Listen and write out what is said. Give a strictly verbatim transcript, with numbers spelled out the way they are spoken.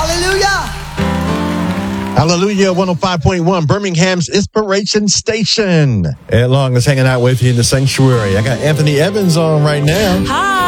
Hallelujah. Hallelujah, one oh five point one, Birmingham's Inspiration Station. Ed Long is hanging out with you in the sanctuary. I got Anthony Evans on right now. Hi.